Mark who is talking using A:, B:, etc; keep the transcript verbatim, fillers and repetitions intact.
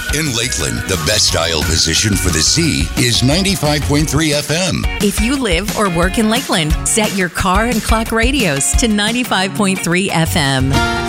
A: In Lakeland, the best dial position for the sea is ninety-five point three F M.
B: If you live or work in Lakeland, set your car and clock radios to ninety-five point three F M.